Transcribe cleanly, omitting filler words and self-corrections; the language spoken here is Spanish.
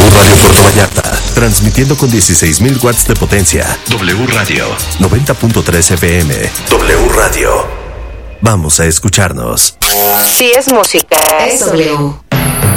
Radio Puerto Vallarta, transmitiendo con 16,000 watts de potencia. W Radio 90.3 FM. W Radio. Vamos a escucharnos. Si es música, es W.